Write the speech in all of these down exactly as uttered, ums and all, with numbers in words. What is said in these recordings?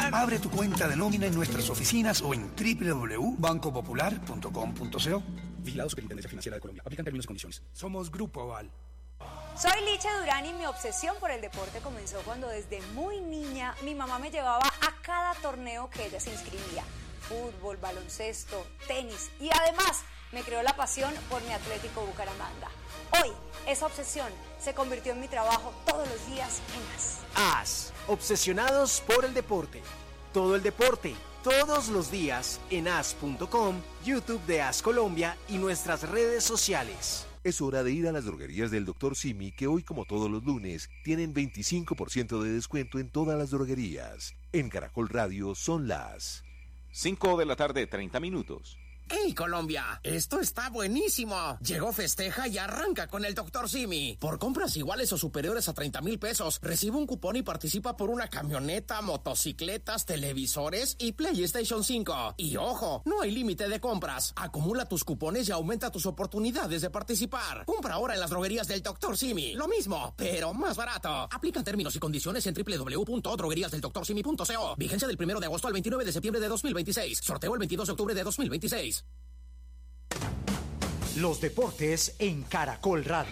Popular. Abre tu cuenta de nómina en nuestras oficinas o en doble u doble u doble u punto banco popular punto com punto co. Vigilado Superintendencia Financiera de Colombia. Aplican términos y condiciones. Somos Grupo Aval. Soy Licha Durán y mi obsesión por el deporte comenzó cuando desde muy niña mi mamá me llevaba a cada torneo que ella se inscribía. Fútbol, baloncesto, tenis y además me creó la pasión por mi Atlético Bucaramanga. Hoy, esa obsesión se convirtió en mi trabajo todos los días en A S. A S, obsesionados por el deporte. Todo el deporte, todos los días en A S punto com, YouTube de A S Colombia y nuestras redes sociales. Es hora de ir a las droguerías del doctor Simi, que hoy, como todos los lunes, tienen veinticinco por ciento de descuento en todas las droguerías. En Caracol Radio son las cinco de la tarde, treinta minutos. ¡Hey, Colombia! ¡Esto está buenísimo! Llegó Festeja y arranca con el doctor Simi. Por compras iguales o superiores a treinta mil pesos, recibe un cupón y participa por una camioneta, motocicletas, televisores y PlayStation cinco. Y ojo, no hay límite de compras. Acumula tus cupones y aumenta tus oportunidades de participar. Compra ahora en las droguerías del doctor Simi. Lo mismo, pero más barato. Aplican términos y condiciones en doble u doble u doble u punto droguerías del doctor simi punto co. Vigencia del primero de agosto al veintinueve de septiembre de dos mil veintiséis. Sorteo el veintidós de octubre de dos mil veintiséis. Los deportes en Caracol Radio.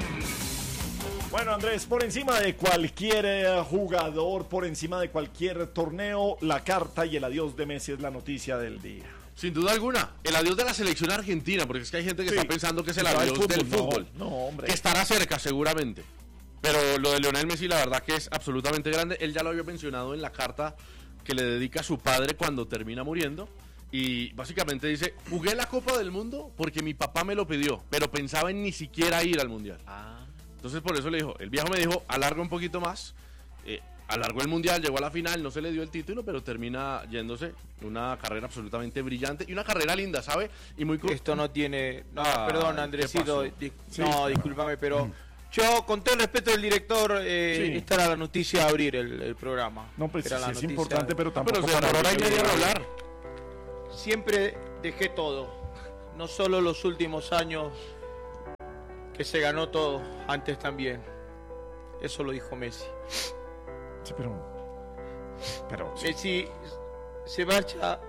Bueno, Andrés, por encima de cualquier eh, jugador, por encima de cualquier torneo, la carta y el adiós de Messi es la noticia del día. Sin duda alguna, el adiós de la selección argentina, porque es que hay gente que sí está pensando que es el adiós fútbol, del fútbol, no, no, hombre. que estará cerca seguramente. Pero lo de Lionel Messi, la verdad que es absolutamente grande. Él ya lo había mencionado en la carta que le dedica a su padre cuando termina muriendo. Y básicamente dice, jugué la Copa del Mundo porque mi papá me lo pidió, pero pensaba en ni siquiera ir al Mundial. Ah. Entonces por eso le dijo, el viejo me dijo, alarga un poquito más, eh, alargó el Mundial, llegó a la final, no se le dio el título, pero termina yéndose. Una carrera absolutamente brillante y una carrera linda, ¿sabe? Y muy Esto no tiene... No, ah, perdón, Andresito, di, sí. no, discúlpame, pero... Yo, con todo el respeto del director, eh, sí. esta era la noticia a abrir el, el programa. No, pues sí, era la es noticia importante, de... pero tampoco... Pero se para hora y media de hablar. Siempre dejé todo, no solo los últimos años, que se ganó todo, antes también. Eso lo dijo Messi. Sí, pero... pero sí. Messi se marcha...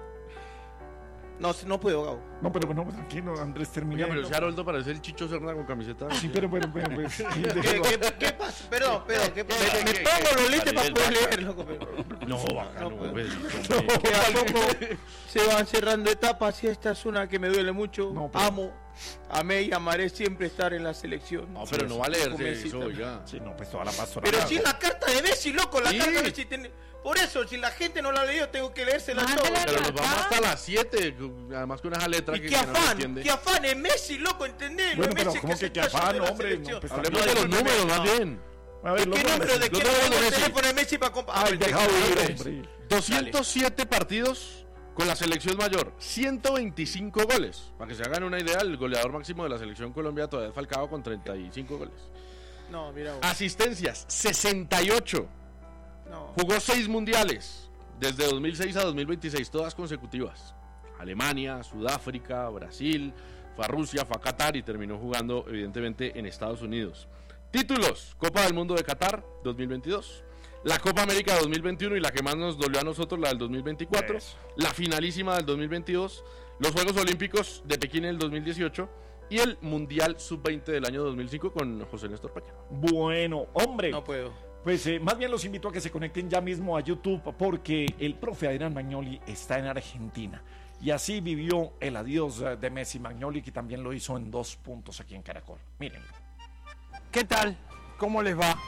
No, no puedo, Gabo. No, pero bueno, tranquilo, Andrés, termina. Oiga, pero si Haroldo parece el Chicho Serna con camiseta. Sí, pero bueno, bueno, pues... ¿Qué, qué, ¿Qué pasa? Perdón, perdón, ¿qué pasa? Me, me pongo los lentes para poder leer, loco. Pero... No, bacano, no, pues, no, que a poco se van cerrando etapas y esta es una que me duele mucho. No, pero... Amo, amé y amaré siempre estar en la selección. No, pero no va a leerse eso, ya. Sí, no, pues toda la paso. Pero si la carta de Messi, loco, la sí. carta de Messi. Ten... Por eso, si la gente no la ha leído, tengo que leérsela todo. Pero nos vamos hasta las siete, además con esa letra y que, qué que no afán, entiende. qué afán es Messi, loco, ¿entendés? Bueno, no pero Messi ¿cómo que, que se qué está afán, yendo de la hombre? selección. No, pues, Hablemos de los números, más bien. A ver, ¿Qué número de qué número de de Messi. teléfono de Messi para comprar? Ay, deja oír, hombre. doscientos siete partidos con la selección mayor, ciento veinticinco goles. Para que se hagan una idea, el goleador máximo de la selección Colombia todavía es Falcao con treinta y cinco goles. No, mira vos. Asistencias, sesenta y ocho. No. Jugó seis mundiales desde dos mil seis a dos mil veintiséis, todas consecutivas. Alemania, Sudáfrica, Brasil, fue a Rusia, fue a Qatar y terminó jugando evidentemente en Estados Unidos. Títulos: Copa del Mundo de Qatar dos mil veintidós, la Copa América dos mil veintiuno y la que más nos dolió a nosotros, la del dos mil veinticuatro, yes. La finalísima del dos mil veintidós, los Juegos Olímpicos de Pekín en el dos mil dieciocho y el Mundial sub veinte del año dos mil cinco con José Néstor Peckerman. Bueno, hombre. No puedo. Pues eh, más bien los invito a que se conecten ya mismo a YouTube porque el profe Adrián Magnoli está en Argentina y así vivió el adiós de Messi. Magnoli, que también lo hizo en dos puntos aquí en Caracol. Mírenlo. ¿Qué tal? ¿Cómo les va?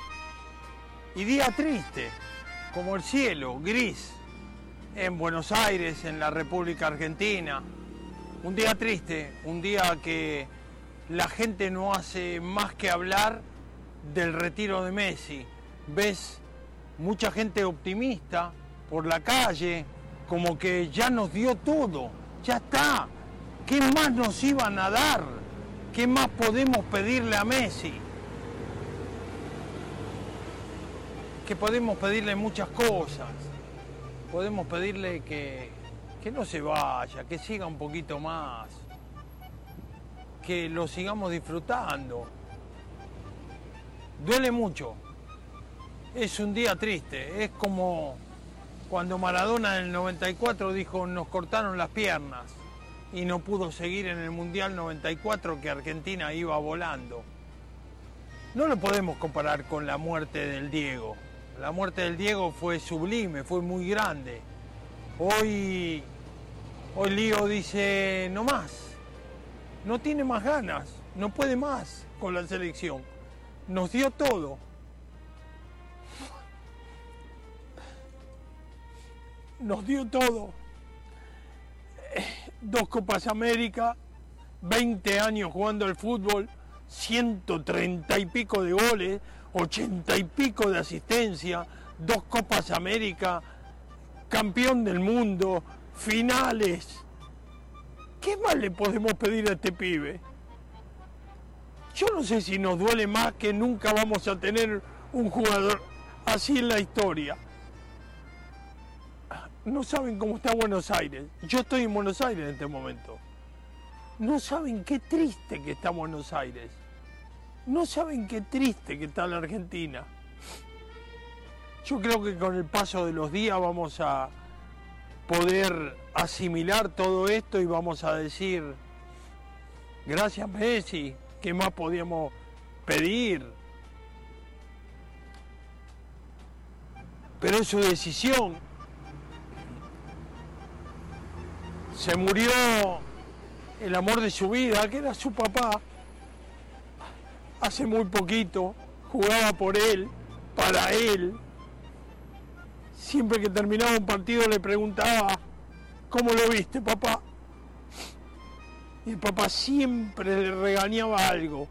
Y día triste, como el cielo, gris, en Buenos Aires, en la República Argentina. Un día triste, un día que la gente no hace más que hablar del retiro de Messi. Ves mucha gente optimista por la calle, como que ya nos dio todo, ya está. ¿Qué más nos iban a dar? ¿Qué más podemos pedirle a Messi? Que podemos pedirle muchas cosas. Podemos pedirle que, que no se vaya, que siga un poquito más, que lo sigamos disfrutando. Duele mucho. Es un día triste, es como, cuando Maradona en el noventa y cuatro dijo nos cortaron las piernas y no pudo seguir en el Mundial noventa y cuatro que Argentina iba volando. No lo podemos comparar con la muerte del Diego. La muerte del Diego fue sublime, fue muy grande. Hoy, hoy Lío dice no más, no tiene más ganas, no puede más con la selección. Nos dio todo. Nos dio todo. Dos Copas América, veinte años jugando al fútbol, ciento treinta y pico de goles, ochenta y pico de asistencia, dos Copas América, campeón del mundo, finales. ¿Qué más le podemos pedir a este pibe? Yo no sé si nos duele más que nunca vamos a tener un jugador así en la historia. No saben cómo está Buenos Aires. Yo estoy en Buenos Aires en este momento. No saben qué triste que está Buenos Aires. No saben qué triste que está la Argentina. Yo creo que con el paso de los días vamos a poder asimilar todo esto y vamos a decir, gracias Messi, ¿qué más podíamos pedir? Pero es su decisión. Se murió el amor de su vida, que era su papá. Hace muy poquito jugaba por él, para él. Siempre que terminaba un partido le preguntaba, ¿cómo lo viste, papá? Y el papá siempre le regañaba algo.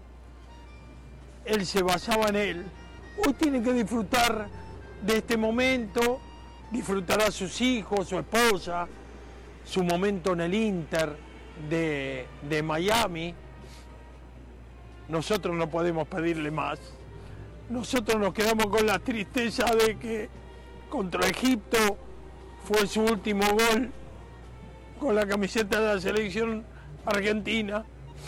Él se basaba en él. Hoy tiene que disfrutar de este momento, disfrutará a sus hijos, su esposa, su momento en el Inter de, de Miami. Nosotros no podemos pedirle más. Nosotros nos quedamos con la tristeza de que contra Egipto fue su último gol con la camiseta de la selección argentina.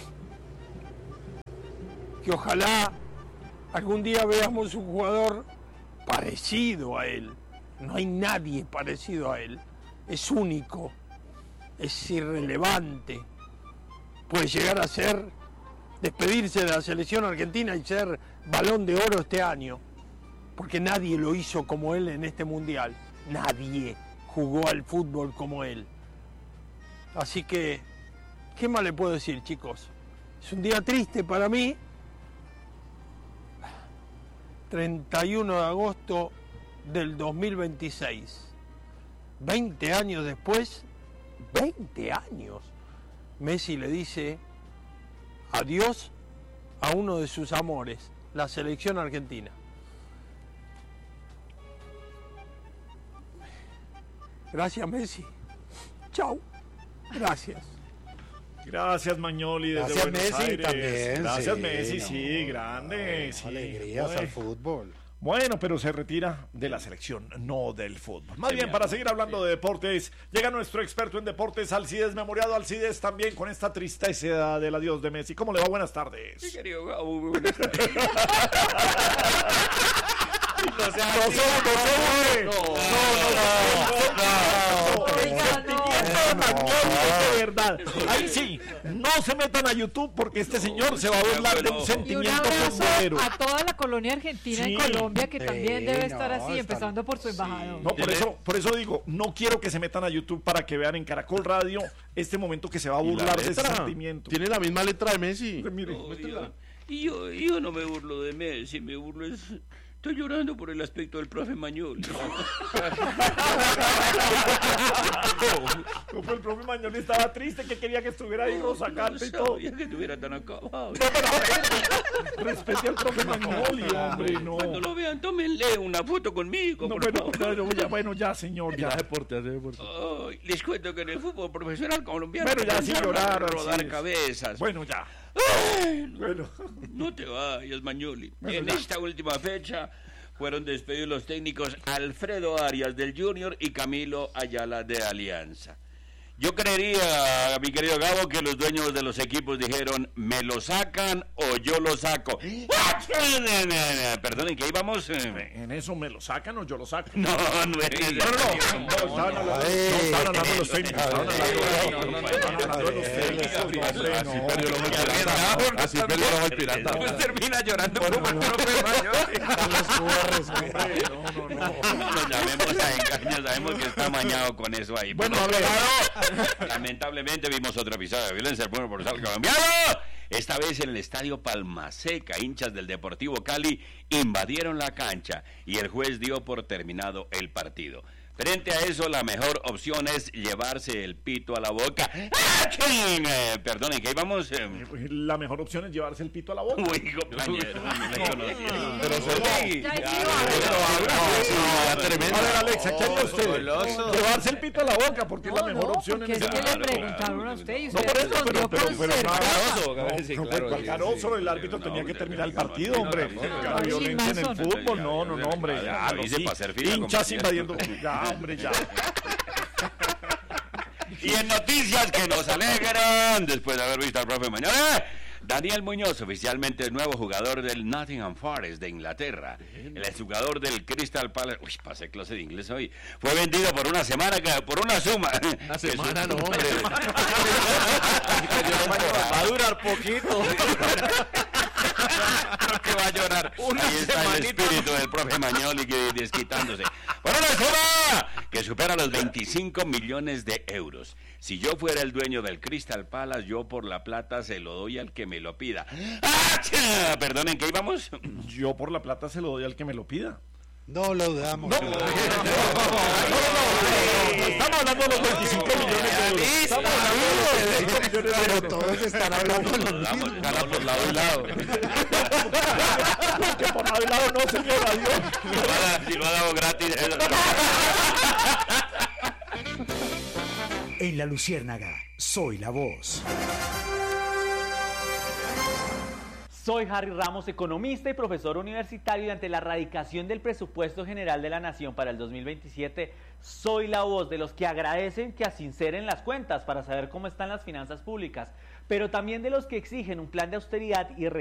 Que ojalá algún día veamos un jugador parecido a él. No hay nadie parecido a él. Es único. Es irrelevante. Puede llegar a ser, despedirse de la selección argentina y ser Balón de Oro este año. Porque nadie lo hizo como él en este mundial. Nadie jugó al fútbol como él. Así que, ¿qué más le puedo decir, chicos? Es un día triste para mí. treinta y uno de agosto del dos mil veintiséis. veinte años después, veinte años, Messi le dice adiós a uno de sus amores, la selección argentina. Gracias, Messi. Chau. Gracias. Gracias, Magnoli, desde Gracias, Buenos Messi, Aires. también, Gracias, sí, Messi, no, sí, grande. no, sí, alegrías bueno. al fútbol. Bueno, pero se retira de la selección, no del fútbol. Más Sí, bien, mi para amor, seguir hablando sí. de deportes, llega nuestro experto en deportes, Alcides Memoriado. Alcides, también con esta tristeza del adiós de Messi. ¿Cómo le va? Buenas tardes. Sí, querido Gabo, muy buenas tardes. No se no, no, no, de verdad. Ahí sí, no se metan a YouTube porque este señor se va a burlar de un Y un sentimiento abrazo futbolero. a toda la colonia argentina Sí. en Colombia, que Sí, también debe no, estar así, están- empezando por su embajador. No, por eso, por eso digo, no quiero que se metan a YouTube para que vean en Caracol Radio este momento que se va a Y la burlar de ese letra, sentimiento. Tiene la misma letra de Messi. Mire, No, yo, y yo, yo no me burlo de Messi, me burlo es... Estoy llorando por el aspecto del profe Magnoli. no, pues el profe Magnoli estaba triste, que quería que estuviera ahí Rosa Carta y no todo. sabía que estuviera tan acabado. Respete al profe Magnoli, hombre, no. Cuando lo vean, tómenle una foto conmigo, No, por bueno, favor. bueno, ya, bueno, ya, señor, ya. Ya deporte, hace deporte. Ay, les cuento que en el fútbol profesional colombiano Bueno, ya, sin comenzaron a llorar, rodar así es. cabezas. Bueno, ya. Ay, Bueno. no te vayas, Magnoli. Bueno, En ya. esta última fecha fueron despedidos los técnicos Alfredo Arias del Junior y Camilo Ayala de Alianza. Yo creería, mi querido Gabo, que los dueños de los equipos dijeron, ¿me lo sacan o yo lo saco? Perdonen, ¿qué íbamos? En eso me lo sacan o yo lo saco. No, no es no, no, no, no, estaban hablando, no estaban hablando de los técnicos, estaban hablando de los técnicos. Así perdió el pirata. Pues termina llorando como el profe Mañoli. No, no, no. Nos llamemos a engaño, sabemos que está amañado con eso ahí. Bueno, Pero, a ver. lamentablemente vimos otro episodio de violencia del pueblo por el colombiano. Esta vez en el estadio Palmaseca, hinchas del Deportivo Cali invadieron la cancha y el juez dio por terminado el partido. Frente a eso, la mejor opción es llevarse el pito a la boca. ¡Ah, ching! Eh, perdonen, ¿qué íbamos? Eh, La mejor opción es llevarse el pito a la boca. Uy, compañero. Pero sí. A ver, Alexa, ¿qué haría usted? Llevarse el pito a la boca, porque es la mejor no, opción porque en es ese que caso. le preguntaron a usted y No, usted por eso, pero, respondió pero, con pero certeza. nada. Sí, No, claro, pues, sí, Caroso, sí, el árbitro no, tenía no, que no, terminar el no, partido, no, hombre. no, no, La no, violencia en el sin fútbol, no, no, no, hombre. Ya, Lo hice sí. para ser fila, Hinchas como invadiendo. Ya, hombre, ya. Y en noticias que nos alegran, después de haber visto al profe Mañana, Daniel Muñoz, oficialmente el nuevo jugador del Nottingham Forest de Inglaterra, el exjugador del Crystal Palace, uy, pasé clase de inglés hoy, fue vendido por una semana, por una suma. Una semana, no, hombre. Va a durar poquito. Que va a llorar. Ahí está el espíritu del profe Mañoli que desquitándose. Por una suma que supera los veinticinco millones de euros. Si yo fuera el dueño del Crystal Palace, yo por la plata se lo doy al que me lo pida. ¡Ah! Perdonen, ¿qué íbamos? Yo por la plata se lo doy al que me lo pida. No lo damos. No, no, no, no, estamos hablando de los veinticinco millones de euros. Estamos hablando de los veinticinco millones de euros. Pero todos están hablando de lo mismo. Ganamos lado y lado. Que por lado y lado no, señor, adiós. Si lo ha dado gratis. En La Luciérnaga, soy la voz. Soy Harry Ramos, economista y profesor universitario, y ante la erradicación del presupuesto general de la Nación para el dos mil veintisiete, soy la voz de los que agradecen que asinceren las cuentas para saber cómo están las finanzas públicas, pero también de los que exigen un plan de austeridad y